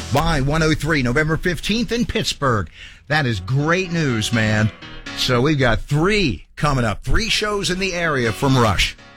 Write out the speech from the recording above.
by 103, November 15th in Pittsburgh. That is great news, man. So we've got 3 coming up, 3 shows in the area from Rush.